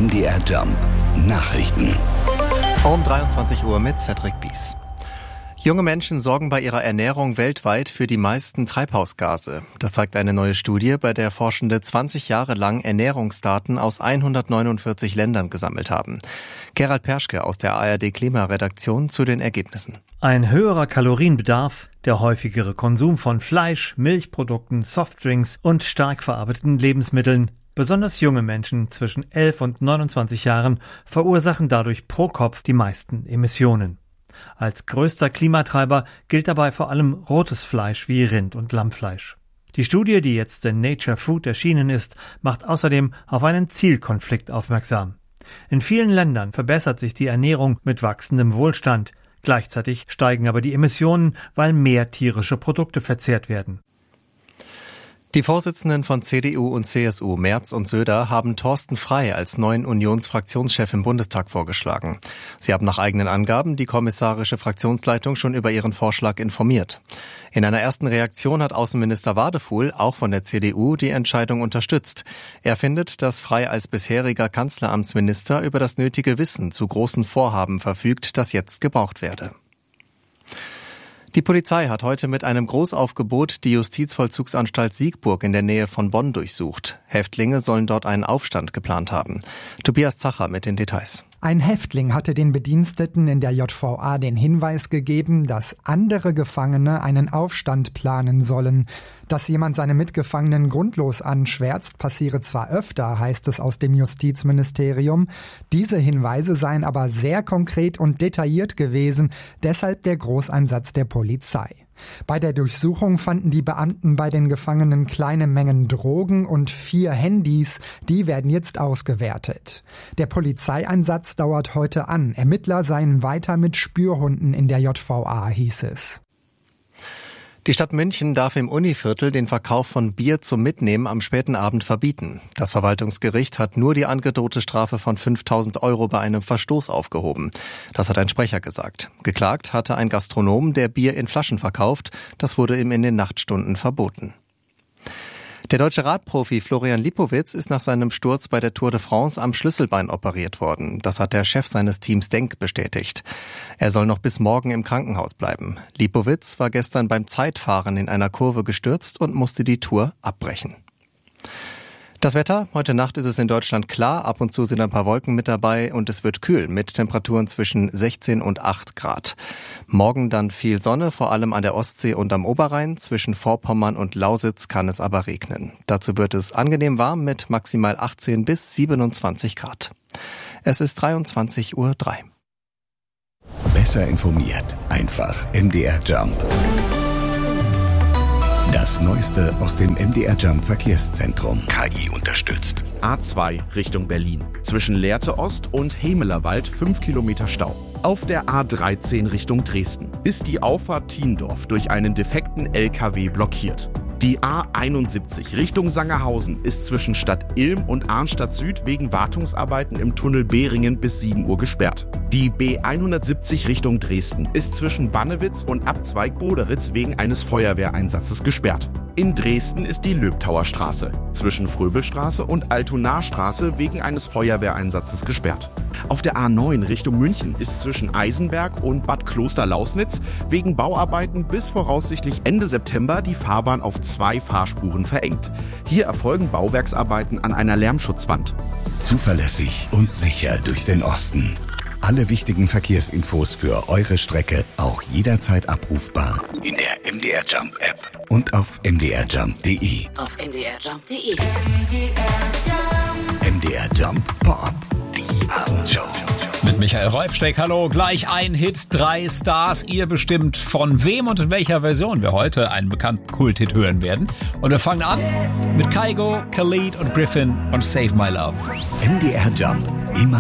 MDR Jump Nachrichten. Um 23 Uhr mit Cedric Bies. Junge Menschen sorgen bei ihrer Ernährung weltweit für die meisten Treibhausgase. Das zeigt eine neue Studie, bei der Forschende 20 Jahre lang Ernährungsdaten aus 149 Ländern gesammelt haben. Gerald Perschke aus der ARD-Klimaredaktion zu den Ergebnissen. Ein höherer Kalorienbedarf, der häufigere Konsum von Fleisch, Milchprodukten, Softdrinks und stark verarbeiteten Lebensmitteln. Besonders junge Menschen zwischen 11 und 29 Jahren verursachen dadurch pro Kopf die meisten Emissionen. Als größter Klimatreiber gilt dabei vor allem rotes Fleisch wie Rind- und Lammfleisch. Die Studie, die jetzt in Nature Food erschienen ist, macht außerdem auf einen Zielkonflikt aufmerksam. In vielen Ländern verbessert sich die Ernährung mit wachsendem Wohlstand. Gleichzeitig steigen aber die Emissionen, weil mehr tierische Produkte verzehrt werden. Die Vorsitzenden von CDU und CSU, Merz und Söder, haben Thorsten Frey als neuen Unionsfraktionschef im Bundestag vorgeschlagen. Sie haben nach eigenen Angaben die kommissarische Fraktionsleitung schon über ihren Vorschlag informiert. In einer ersten Reaktion hat Außenminister Wadefuhl, auch von der CDU, die Entscheidung unterstützt. Er findet, dass Frey als bisheriger Kanzleramtsminister über das nötige Wissen zu großen Vorhaben verfügt, das jetzt gebraucht werde. Die Polizei hat heute mit einem Großaufgebot die Justizvollzugsanstalt Siegburg in der Nähe von Bonn durchsucht. Häftlinge sollen dort einen Aufstand geplant haben. Tobias Zacher mit den Details. Ein Häftling hatte den Bediensteten in der JVA den Hinweis gegeben, dass andere Gefangene einen Aufstand planen sollen. Dass jemand seine Mitgefangenen grundlos anschwärzt, passiere zwar öfter, heißt es aus dem Justizministerium. Diese Hinweise seien aber sehr konkret und detailliert gewesen, deshalb der Großeinsatz der Polizei. Bei der Durchsuchung fanden die Beamten bei den Gefangenen kleine Mengen Drogen und 4 Handys, die werden jetzt ausgewertet. Der Polizeieinsatz dauert heute an. Ermittler seien weiter mit Spürhunden in der JVA, hieß es. Die Stadt München darf im Univiertel den Verkauf von Bier zum Mitnehmen am späten Abend verbieten. Das Verwaltungsgericht hat nur die angedrohte Strafe von 5.000 € bei einem Verstoß aufgehoben. Das hat ein Sprecher gesagt. Geklagt hatte ein Gastronom, der Bier in Flaschen verkauft. Das wurde ihm in den Nachtstunden verboten. Der deutsche Radprofi Florian Lipowitz ist nach seinem Sturz bei der Tour de France am Schlüsselbein operiert worden. Das hat der Chef seines Teams Denk bestätigt. Er soll noch bis morgen im Krankenhaus bleiben. Lipowitz war gestern beim Zeitfahren in einer Kurve gestürzt und musste die Tour abbrechen. Das Wetter: Heute Nacht ist es in Deutschland klar, ab und zu sind ein paar Wolken mit dabei und es wird kühl mit Temperaturen zwischen 16 und 8 Grad. Morgen dann viel Sonne, vor allem an der Ostsee und am Oberrhein. Zwischen Vorpommern und Lausitz kann es aber regnen. Dazu wird es angenehm warm mit maximal 18 bis 27 Grad. Es ist 23:03 Uhr. Besser informiert, einfach MDR Jump. Das Neueste aus dem MDR Jump Verkehrszentrum. KI unterstützt. A2 Richtung Berlin. Zwischen Lehrte Ost und Hemelerwald 5 Kilometer Stau. Auf der A13 Richtung Dresden ist die Auffahrt Thiendorf durch einen defekten LKW blockiert. Die A71 Richtung Sangerhausen ist zwischen Stadt Ilm und Arnstadt Süd wegen Wartungsarbeiten im Tunnel Behringen bis 7 Uhr gesperrt. Die B170 Richtung Dresden ist zwischen Bannewitz und Abzweig Boderitz wegen eines Feuerwehreinsatzes gesperrt. In Dresden ist die Löbtauer Straße zwischen Fröbelstraße und Altonarstraße wegen eines Feuerwehreinsatzes gesperrt. Auf der A9 Richtung München ist zwischen Eisenberg und Bad Kloster-Lausnitz wegen Bauarbeiten bis voraussichtlich Ende September die Fahrbahn auf 2 Fahrspuren verengt. Hier erfolgen Bauwerksarbeiten an einer Lärmschutzwand. Zuverlässig und sicher durch den Osten. Alle wichtigen Verkehrsinfos für eure Strecke auch jederzeit abrufbar in der MDR Jump App und auf mdrjump.de. Auf mdrjump.de. MDR Jump Pop, die Abendshow. Mit Michael Räufsteck, hallo, gleich ein Hit, 3 Stars. Ihr bestimmt, von wem und in welcher Version wir heute einen bekannten Kulthit hören werden. Und wir fangen an mit Kygo, Khalid und Griffin und Save My Love. MDR Jump, immer